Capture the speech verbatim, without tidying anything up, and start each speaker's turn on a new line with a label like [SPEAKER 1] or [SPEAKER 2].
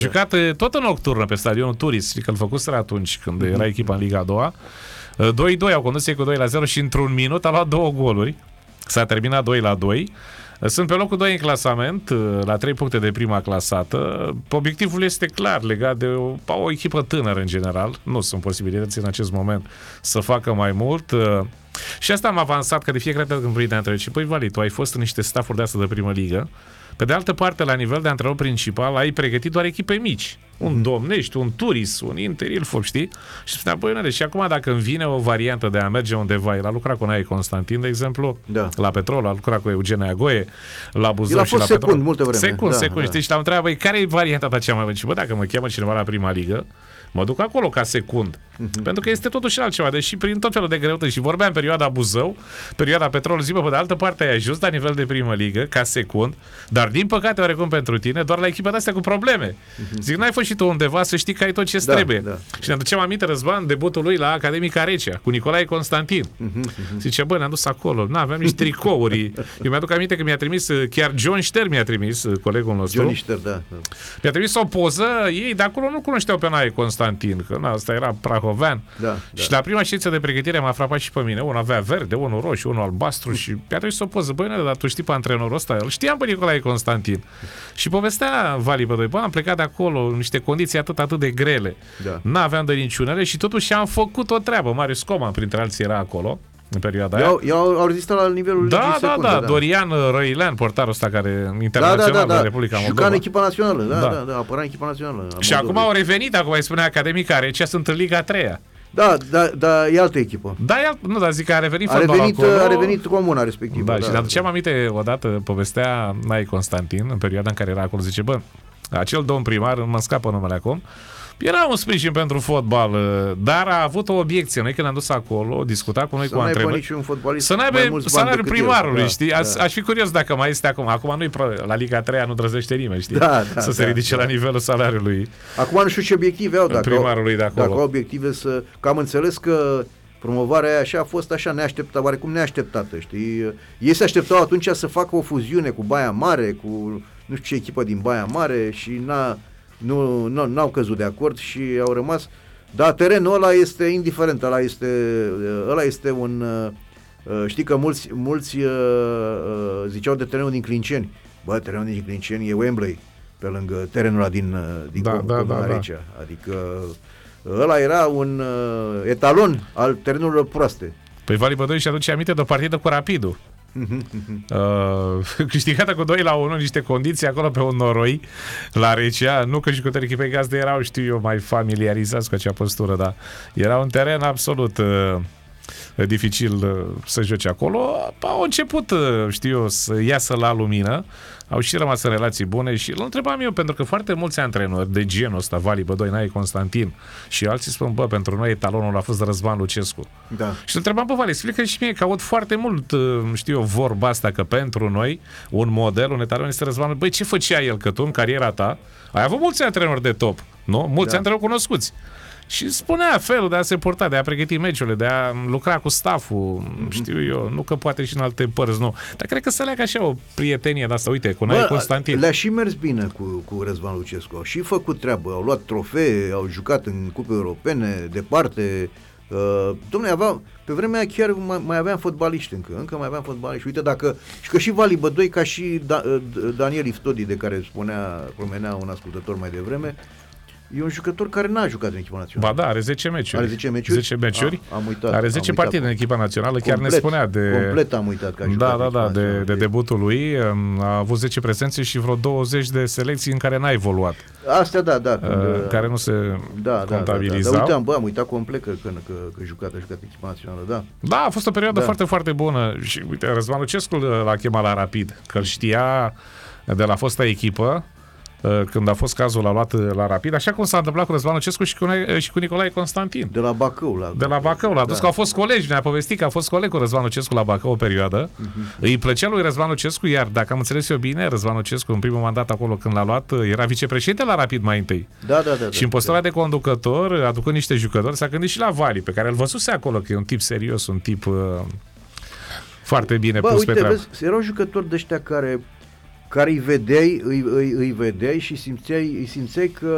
[SPEAKER 1] Jucat tot în nocturnă pe stadionul Turis, știi că îl făcuseră atunci când era echipa în Liga a doua. doi doi au condus cu doi la zero și într-un minut a luat două goluri. S-a terminat doi la doi. Sunt pe locul doi în clasament, la trei puncte de prima clasată. Obiectivul este clar legat de o, o echipă tânără în general. Nu sunt posibilități în acest moment să facă mai mult. Și asta am avansat, că de fiecare dată când vrei de antrenor. Și păi, Vali, tu ai fost în niște staffuri de asta de primă ligă. Pe de altă parte, la nivel de antrenor principal, ai pregătit doar echipe mici. Un Domnești, un Turis, un Inter Ilfov, știi? Și spunea, băi, nene, și acum dacă îmi vine o variantă de a merge undeva, el a lucrat cu Nae Constantin, de exemplu, da. La Petrol, a lucrat cu Eugen Agoe, la Buzău și la
[SPEAKER 2] secund,
[SPEAKER 1] Petrol.
[SPEAKER 2] multă vreme.
[SPEAKER 1] Secund,
[SPEAKER 2] da,
[SPEAKER 1] secund,
[SPEAKER 2] da.
[SPEAKER 1] știi? Și l-am întrebat, băi, care e varianta ta cea mai bună? Și bă, dacă mă cheamă cineva la prima ligă, mă duc acolo ca secund. Uh-huh. Pentru că este totuși altceva. Deși prin tot felul de greutăți. Și vorbeam perioada Buzău, perioada Petrol, zi, bă, pe de altă parte ai ajuns la nivel de primă ligă, ca secund, dar din păcate, oarecum pentru tine, doar la echipa de astea cu probleme. Uh-huh. Zic, n-ai fost și tu undeva să știi că ai tot ce
[SPEAKER 2] da,
[SPEAKER 1] trebuie.
[SPEAKER 2] Da.
[SPEAKER 1] Și ne aducem aminte, Răzvan, debutul lui la Academica Recea, cu Nicolae Constantin. Uh-huh, uh-huh. Zice, bă, ne-am dus acolo. Nu, aveam niște tricouri. Eu mi-aduc aminte că mi-a trimis, chiar John Șter mi-a trimis, colegul nostru.
[SPEAKER 2] John Șter, da, da.
[SPEAKER 1] Mi-a trimis o poză, ei de acolo nu cunoșteau pe Nae Constantin, că na, asta era prahovean.
[SPEAKER 2] Da,
[SPEAKER 1] și
[SPEAKER 2] da.
[SPEAKER 1] la prima ședință de pregătire m-a frapat și pe mine. Unul avea verde, unul roșu, unul albastru și mi-a trimis o poză. Băi, dar tu știi pe antrenorul ăsta? Îl știam pe Nicolae Constantin. Și povestea Vali pe doi. Bă, am plecat de acolo în niște condiții atât, atât de grele. Da. N-aveam de niciunele și totuși am făcut o treabă. Marius Coman, printre alții, era acolo în perioada aia.
[SPEAKER 2] Eu au rezistat la nivelul
[SPEAKER 1] da,
[SPEAKER 2] ligii
[SPEAKER 1] da,
[SPEAKER 2] secunde,
[SPEAKER 1] da,
[SPEAKER 2] da.
[SPEAKER 1] Dorian Răilean, portarul ăsta care internațional
[SPEAKER 2] da, da, da, da.
[SPEAKER 1] la Republica Moldova.
[SPEAKER 2] Juca în echipa națională, da,
[SPEAKER 1] da,
[SPEAKER 2] da, da, apăra în echipa națională.
[SPEAKER 1] Și acum au revenit, acum îi spunea Academica Recea, sunt în Liga a treia.
[SPEAKER 2] Da, da, da, e altă echipă.
[SPEAKER 1] Da, e alt, nu, dar zic că a revenit
[SPEAKER 2] a revenit,
[SPEAKER 1] acolo.
[SPEAKER 2] a revenit comuna respectivă.
[SPEAKER 1] Da,
[SPEAKER 2] da,
[SPEAKER 1] și ne aduceam aminte odată, povestea Nae Constantin, în perioada în care era acolo, zice, bă, acel domn primar, mă scapă numele acum, era un sprijin pentru fotbal, dar a avut o obiecție. Noi când am dus acolo, discuta cu noi
[SPEAKER 2] să
[SPEAKER 1] cu antrenori.
[SPEAKER 2] Să
[SPEAKER 1] n-aibă salariul primarului,
[SPEAKER 2] el,
[SPEAKER 1] știi?
[SPEAKER 2] da,
[SPEAKER 1] Aș,
[SPEAKER 2] da.
[SPEAKER 1] aș fi curios dacă mai este acum. Acum nu-i pro, la Liga a treia nu drăzește nimeni, știi?
[SPEAKER 2] Da, da,
[SPEAKER 1] să
[SPEAKER 2] da,
[SPEAKER 1] se ridice
[SPEAKER 2] da.
[SPEAKER 1] la nivelul salariului.
[SPEAKER 2] Acum nu știu ce obiective au, dacă
[SPEAKER 1] primarului de acolo.
[SPEAKER 2] Dacă au obiective să... Că am înțeles că promovarea aia așa a fost așa neașteptată, oarecum neașteptată, știi? Ei se așteptau atunci să facă o fuziune cu Baia Mare, cu nu știu ce echipă din Baia Mare și n-a, nu, nu, n-au căzut de acord și au rămas. Dar terenul ăla este indiferent, ăla este, ăla este un... Știi că mulți, mulți ziceau de terenul din Clinceni. Bă, terenul din Clinceni e Wembley, pe lângă terenul ăla din, din
[SPEAKER 1] da, da, da,
[SPEAKER 2] Recea. Da. Adică ăla era un etalon al terenurilor proaste.
[SPEAKER 1] Păi Vali Bădoi și aduce aminte de o partidă cu Rapidul. uh, câștigată cu doi la unu, niște condiții acolo pe un noroi la Recea, nu că jucătorii echipei gazde erau, știu eu, mai familiarizați cu acea postură, dar era un teren absolut uh, dificil uh, să joci acolo. Au început, uh, știu eu, să iasă la lumină, au și rămas în relații bune și îl întrebam eu, pentru că foarte mulți antrenori de genul ăsta, Vali Bădoi, Nae Constantin și alții spun, bă, pentru noi etalonul a fost Răzvan Lucescu. Da. Și îl întrebam, bă, Vali, explică și mie că aud foarte mult, știu eu, vorba asta, că pentru noi un model, un etalon este Răzvan. Băi, ce făcea el, că tu în cariera ta ai avut mulți antrenori de top, nu? Mulți da. antrenori cunoscuți. Și spunea felul de a se purta, de a pregăti meciurile, de a lucra cu stafful, mm-hmm. știu eu, nu că poate și în alte părți, nu. Dar cred că să leagă așa o prietenie de asta, uite, cu Nae Constantin.
[SPEAKER 2] Le-a și mers bine cu, cu Răzvan Lucescu, au și făcut treabă, au luat trofee, au jucat în cupe europene, departe. Uh, Dom'le, avea, pe vremea aia chiar mai, mai aveam fotbaliști încă, încă mai aveam fotbaliști. Uite, dacă, și că și Vali Bădoi, ca și da, Daniel Iftodi, de care spunea, promenea un ascultător mai devreme, e un jucător care n-a jucat în echipa națională.
[SPEAKER 1] Ba da, are zece meciuri.
[SPEAKER 2] Are zece meciuri?
[SPEAKER 1] zece meciuri.
[SPEAKER 2] A, am uitat.
[SPEAKER 1] Are zece
[SPEAKER 2] am
[SPEAKER 1] partide
[SPEAKER 2] uitat.
[SPEAKER 1] în echipa națională,
[SPEAKER 2] complet,
[SPEAKER 1] chiar ne spunea de...
[SPEAKER 2] Complet am uitat că a
[SPEAKER 1] Da,
[SPEAKER 2] jucat
[SPEAKER 1] da, da, de, de debutul lui. A avut zece prezențe și vreo douăzeci de selecții în care n-a evoluat.
[SPEAKER 2] Astea, da, da. Când,
[SPEAKER 1] uh, care nu se
[SPEAKER 2] da,
[SPEAKER 1] contabilizau.
[SPEAKER 2] Da, da, da. Dar uite, bă, am uitat complet că, că, că, că jucat, a jucat în echipa națională, da.
[SPEAKER 1] Da, a fost o perioadă
[SPEAKER 2] da.
[SPEAKER 1] foarte, foarte bună. Și uite, Răzvan Lucescu l-a chemat la Rapid, că îl știa de la fosta echipă. Când a fost cazul, l-a luat la Rapid, așa cum s-a întâmplat cu Răzvan Lucescu și cu, și cu Nicolae Constantin.
[SPEAKER 2] De la Bacău. La...
[SPEAKER 1] De la Bacău, l-a dus, da. Că au fost colegi, ne-a povestit că a fost coleg cu Răzvan Lucescu la Bacău o perioadă. Uh-huh. Îi plăcea lui Răzvan Lucescu, iar dacă am înțeles eu bine, Răzvan Lucescu în primul mandat acolo când l-a luat, era vicepreședinte la Rapid mai întâi.
[SPEAKER 2] Da, da, da.
[SPEAKER 1] Și în postura
[SPEAKER 2] da.
[SPEAKER 1] de conducător, aducând niște jucători, s-a gândit și la Vali, pe care îl văzuse acolo, că e un tip serios, un tip uh, foarte bine
[SPEAKER 2] Bă,
[SPEAKER 1] pus
[SPEAKER 2] uite,
[SPEAKER 1] pe treabă.
[SPEAKER 2] Vezi, erau jucători de ăștia care care îi vedeai, îi, îi, îi vedeai și simțeai, îi simțeai că